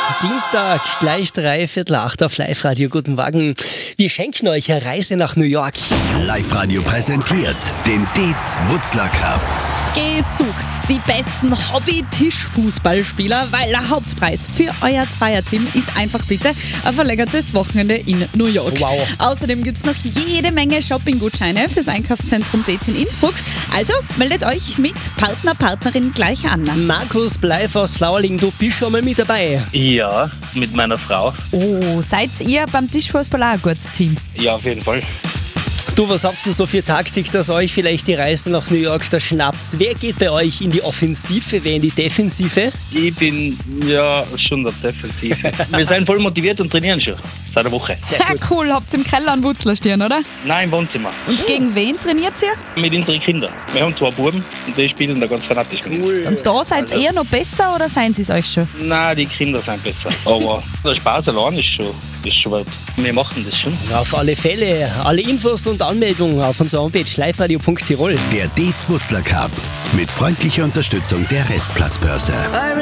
Dienstag, gleich 7:45 auf Live-Radio. Guten Morgen. Wir schenken euch eine Reise nach New York. Live-Radio präsentiert den Dietz Wutzler Cup. Gesucht die besten Hobby-Tischfußballspieler, weil der Hauptpreis für euer Zweierteam ist einfach bitte ein verlängertes Wochenende in New York. Wow. Außerdem gibt es noch jede Menge Shopping-Gutscheine fürs Einkaufszentrum Dietz in Innsbruck. Also meldet euch mit Partner, Partnerin gleich an. Markus Bleif aus Flauerling, du bist schon mal mit dabei. Ja, mit meiner Frau. Oh, seid ihr beim Tischfußball auch ein gutes Team? Ja, auf jeden Fall. Du, was habt ihr so für Taktik, dass euch vielleicht die Reise nach New York da schnappt? Wer geht bei euch in die Offensive, wer in die Defensive? Ich bin ja schon der Defensive. Wir sind voll motiviert und trainieren schon seit einer Woche. Sehr Ja, cool, habt ihr im Keller einen Wutzler stehen, oder? Nein, im Wohnzimmer. Und gegen wen trainiert ihr? Mit unseren Kindern. Wir haben 2 Buben und die spielen da ganz fanatisch mit. Cool. Und da seid ihr eher noch besser oder seien sie es euch schon? Nein, die Kinder sind besser. Aber der Spaß allein ist schon wert. Wir machen das schon. Auf alle Fälle. Alle Infos und Anmeldungen auf unserer Homepage liveradio.tirol. Der Dietz Wutzler Cup mit freundlicher Unterstützung der Restplatzbörse.